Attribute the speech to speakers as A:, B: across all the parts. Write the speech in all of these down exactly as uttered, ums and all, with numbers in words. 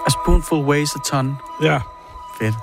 A: A spoonful weighs a ton.
B: Ja.
A: Fedt.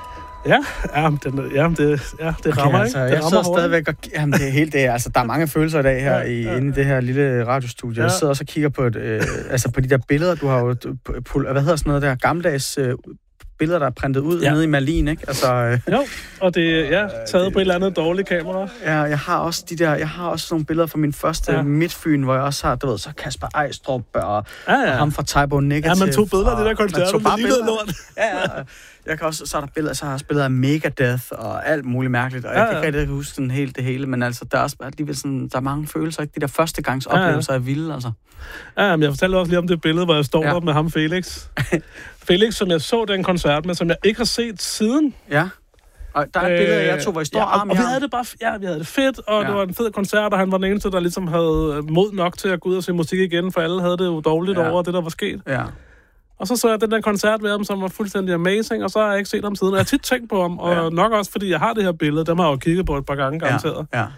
B: Ja, ja, den, ja, det, ja, det
A: okay,
B: rammer,
A: altså,
B: ikke? Det
A: jeg sidder stadigvæk og... Jamen, det er helt det. Altså, der er mange følelser i dag her ja, i, ja, inde i det her lille radiostudie. Ja. Jeg sidder også og kigger på, et, øh, altså, på de der billeder, du har jo... Hvad hedder sådan noget der? Gammeldags øh, billeder, der er printet ud ja. nede i Malin, ikke? Altså, øh,
B: jo, og det er ja, taget det, på et eller andet dårligt kamera.
A: Ja, jeg har også de der... Jeg har også nogle billeder fra min første ja. Midtfyn, hvor jeg også har, du ved, så Kasper Ejstrup og, ja, ja. og ham fra Typo Negative.
B: Ja, man tog billeder af det der koncert,
A: og
B: det lignede lort.
A: Ja, ja. Jeg kan også, så er der billeder, så har jeg også billeder af Megadeth og alt muligt mærkeligt, og jeg ja, ja. kan ikke rigtig huske sådan helt det hele, men altså, der er også alligevel sådan, der er mange følelser, ikke? De der førstegangs oplevelser ja, ja. er vilde, altså.
B: Ja, men jeg fortalte også lige om det billede, hvor jeg står ja. der med ham, Felix. Felix, som jeg så den koncert med, som jeg ikke har set siden.
A: Ja. Og der er et billede, jeg tog, hvor I står
B: ja,
A: arm
B: i og, og vi havde det bare, ja, vi havde det fedt, og ja. det var en fed koncert, og han var den eneste, der ligesom havde mod nok til at gå ud og se musik igen, for alle havde det jo dårligt ja. over det, der var sket.
A: Ja.
B: Og så så jeg den der koncert ved ham, som var fuldstændig amazing, og så har jeg ikke set ham siden. Jeg har tit tænkt på ham, og ja. nok også, fordi jeg har det her billede, dem har jeg jo kigget på et par gange, garanteret.
A: Ja. Ja.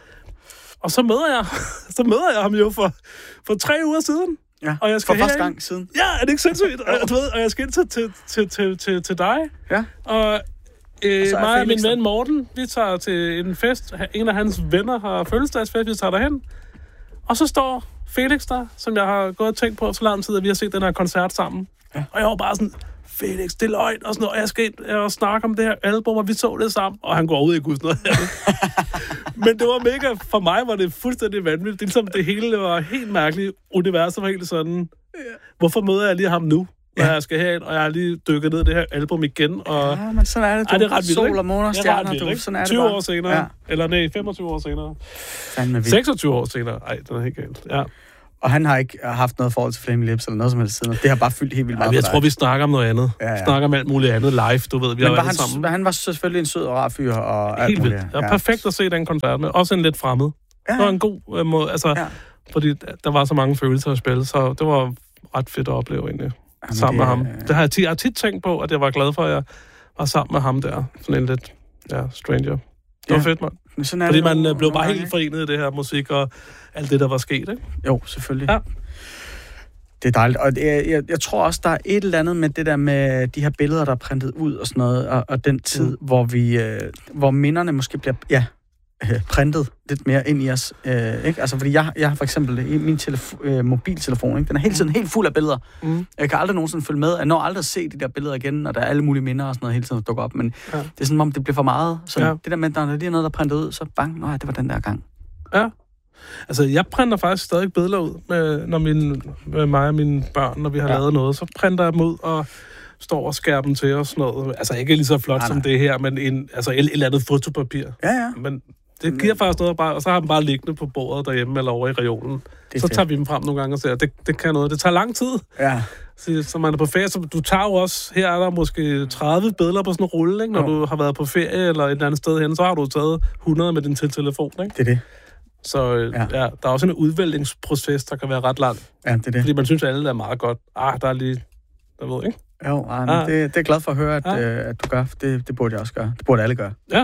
B: Og så møder jeg, så møder jeg ham jo for, for tre uger siden.
A: Ja,
B: og jeg skal
A: for første gang siden.
B: Ja, er det ikke sindssygt? og, du ved, og jeg skal ind til, til, til, til, til, til dig.
A: Ja.
B: Og øh, og mig og min ven Morten, vi tager til en fest. En af hans venner har fødselsdagsfest, vi tager derhen. Og så står Felix der, som jeg har gået og tænkt på så lang tid, at vi har set den her koncert sammen. Ja. Og jeg var bare sådan, Felix, det er løgn, og sådan noget. Og jeg skal ind og snakke om det her album, og vi så det sammen. Og han går ud i gud noget af det. Men det var mega, for mig var det fuldstændig vanvittigt. Det, ligesom, det hele var helt mærkeligt. Universet var helt sådan, hvorfor møder jeg lige ham nu, når ja. jeg skal herind, og jeg har lige dykket ned i det her album igen. Og
A: ja, men sådan er det, du.
B: Ej, det er ret vildt,
A: sol og måner, stjerner,
B: vildt,
A: du. Sådan er det
B: tyve
A: bare.
B: år senere. Ja. Eller nej, femogtyve år senere. seksogtyve år senere. Ej, den er helt galt. Ja.
A: Og han har ikke haft noget forhold til Flaming Lips eller noget som helst siden. Det har bare fyldt helt vildt meget.
B: Ja, jeg tror, vi snakker om noget andet. Ja, ja. Vi snakker om alt muligt andet live, du ved. Vi
A: men
B: har
A: han,
B: sammen.
A: han var selvfølgelig en sød og rar fyr og alt
B: helt
A: muligt.
B: Vildt. Ja, ja. Perfekt at se den koncert med. Også en lidt fremmed. Ja. Det var en god uh, måde, altså, ja. fordi der var så mange følelser at spille, så det var ret fedt at opleve egentlig. Jamen, sammen det, med ham. Øh... Det har jeg, tit, jeg har tit tænkt på, at jeg var glad for, at jeg var sammen med ham der. Sådan en lidt, ja, stranger. Det ja. var fedt, mand.
A: Sådan
B: fordi
A: man
B: nogle, blev bare helt gange. forenet i det her musik og alt det, der var sket, ikke?
A: Jo, selvfølgelig.
B: Ja.
A: Det er dejligt, og jeg, jeg, jeg tror også, der er et eller andet med det der med de her billeder, der er printet ud og sådan noget, og, og den tid, mm. hvor vi, øh, hvor minderne måske bliver, ja, øh, printet lidt mere ind i os, øh, ikke? Altså, fordi jeg, jeg har for eksempel i min telefo- øh, mobiltelefon, ikke? Den er hele tiden helt fuld af billeder. Mm. Jeg kan aldrig nogensinde følge med, jeg når aldrig at se de der billeder igen, og der er alle mulige minder og sådan noget hele tiden, der dukker op, men ja. det er sådan, om det bliver for meget. Så ja. det der med, når der lige er noget, der er printet ud, så bang, nej, det var den der gang.
B: Ja. Altså, jeg printer faktisk stadig billeder ud, med, når min, med mig og mine børn, når vi har ja. lavet noget. Så printer jeg dem ud og står og skærer dem til og sådan noget. Altså, ikke lige så flot nej, som nej. det her, men en, altså, et eller andet fotopapir.
A: Ja, ja.
B: Men det giver faktisk noget, bare, og så har dem bare liggende på bordet derhjemme eller over i reolen. Så fedt. Tager vi dem frem nogle gange og ser, det, det kan noget. Det tager lang tid.
A: Ja.
B: Så, så man er på ferie, så du tager jo også, her er der måske tredive billeder på sådan en rulle, ikke? Når jo. du har været på ferie eller et eller andet sted hen, så har du taget hundrede med din telefon, ikke? Det
A: er det.
B: Så ja. Ja, der er også en udvælgningsproces, der kan være ret lang.
A: Ja, det er det.
B: Fordi man synes, at alle er meget godt. Ah, der er lige... Der ved, ikke?
A: Jo, ah, men ah. det, det er jeg glad for at høre, at, ah. øh, at du gør. Det, det burde jeg også gøre. Det burde alle gøre.
B: Ja.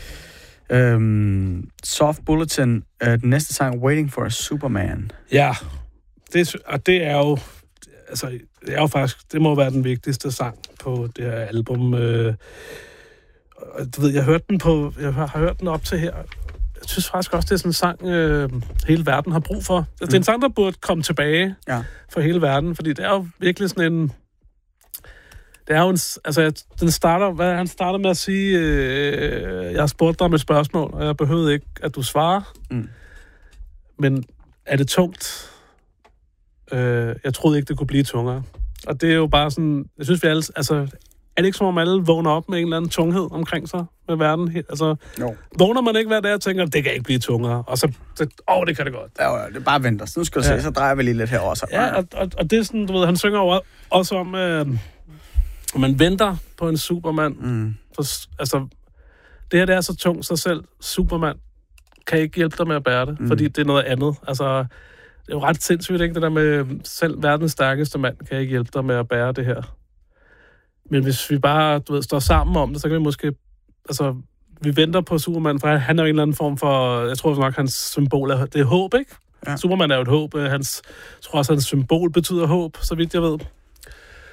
A: Øhm, Soft Bulletin. Øh, den næste sang, Waiting for a Superman.
B: Ja. Det, og det er jo... Altså, det er jo faktisk... Det må være den vigtigste sang på det her album. Øh, du ved, jeg hørte den på... Jeg har hørt den op til her... Jeg synes faktisk også, det er sådan en sang, øh, hele verden har brug for. Det er en sang, der burde komme tilbage ja. for hele verden, fordi det er jo virkelig sådan en... Det er jo en... Altså, den starter... Hvad, han starter med at sige, øh, jeg har spurgt dig om et spørgsmål, og jeg behøvede ikke, at du svarer. Mm. Men er det tungt? Øh, jeg troede ikke, det kunne blive tungere. Og det er jo bare sådan... Jeg synes, vi alle... Altså, er det ikke som om alle vågner op med en eller anden tunghed omkring sig med verden? Altså, no. Vågner man ikke hver dag og tænker, det kan ikke blive tungere, og så, åh, oh, det kan det godt.
A: Ja, det er bare venter. Nu skal du ja. se, så drejer vi lige lidt herover. Så.
B: Ja, og, og, og det er sådan, du ved, han synger over, også om, øh, at man venter på en Superman. Mm. For, altså, det her, det er så tungt sig selv. Superman kan ikke hjælpe dig med at bære det, mm. fordi det er noget andet. Altså, det er jo ret sindssygt, ikke? Det der med, selv verdens stærkeste mand kan ikke hjælpe dig med at bære det her. Men hvis vi bare, du ved, står sammen om det, så kan vi måske... Altså, vi venter på Superman, for han er jo en eller anden form for... Jeg tror nok, hans symbol er... Det er håb, ikke? Ja. Superman er jo et håb. Hans, jeg tror også, hans symbol betyder håb, så vidt jeg ved.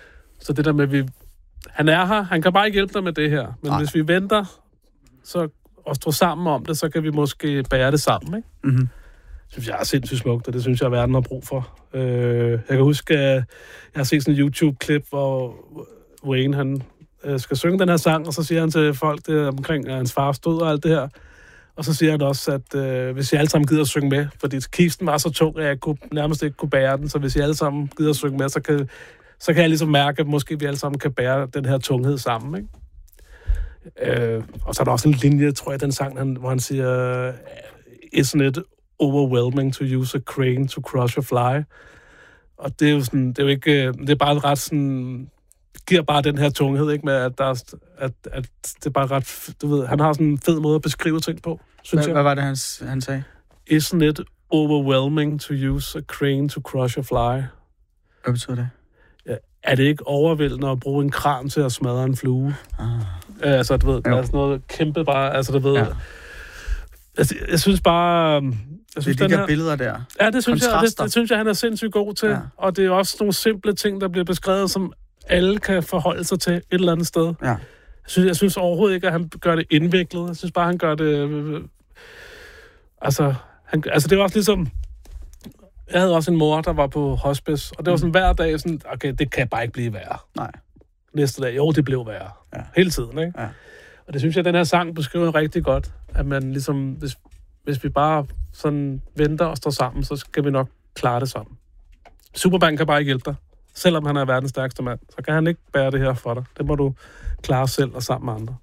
B: Så det der med, vi... Han er her, han kan bare ikke hjælpe dig med det her. Men Nej. hvis vi venter, så og står sammen om det, så kan vi måske bære det sammen, ikke?
A: Mm-hmm.
B: Synes jeg er sindssygt smukt, og det synes jeg, at verden har brug for. Øh, jeg kan huske, at jeg har set sådan en YouTube-klip, hvor Wayne, han øh, skal synge den her sang, og så siger han til folk det omkring at hans fars død og alt det her. Og så siger han også, at øh, hvis I alle sammen gider at synge med, fordi kisten var så tung, at jeg kunne, nærmest ikke kunne bære den, så hvis I alle sammen gider at synge med, så kan, så kan jeg ligesom mærke, at måske vi alle sammen kan bære den her tunghed sammen, ikke? Øh, og så er der også en linje, tror jeg, den sang, han, hvor han siger, isn't it overwhelming to use a crane to crush a fly? Og det er jo sådan, det er jo ikke, det er bare ret sådan, giver bare den her tunghed, ikke, med at der er, at, at det er bare ret, du ved, han har sådan en fed måde at beskrive ting på, synes
A: hvad,
B: jeg.
A: Hvad var det, han, han sagde?
B: Isn't it overwhelming to use a crane to crush a fly?
A: Hvad betyder det?
B: Ja, er det ikke overvældende at bruge en kran til at smadre en flue?
A: Ah.
B: Altså, du ved, der er sådan noget kæmpe bare, altså, du ved... Ja. Altså, jeg synes bare... Jeg synes,
A: det er de der
B: her,
A: billeder der.
B: Ja, det synes, jeg, det, det synes jeg, han er sindssygt god til. Ja. Og det er også nogle simple ting, der bliver beskrevet, som alle kan forholde sig til et eller andet sted.
A: Ja.
B: Jeg synes, jeg synes overhovedet ikke, at han gør det indviklet. Jeg synes bare, han gør det... Øh, altså, han, altså, det var også ligesom... Jeg havde også en mor, der var på hospice, og det var sådan hver dag sådan, okay, det kan bare ikke blive værre.
A: Nej.
B: Næste dag, jo, det blev værre.
A: Ja.
B: Hele tiden, ikke?
A: Ja.
B: Og det synes jeg, den her sang beskriver rigtig godt, at man ligesom, hvis, hvis vi bare sådan venter og står sammen, så skal vi nok klare det sammen. Superman kan bare ikke hjælpe dig. Selvom han er verdens stærkeste mand, så kan han ikke bære det her for dig. Det må du klare selv og sammen med andre.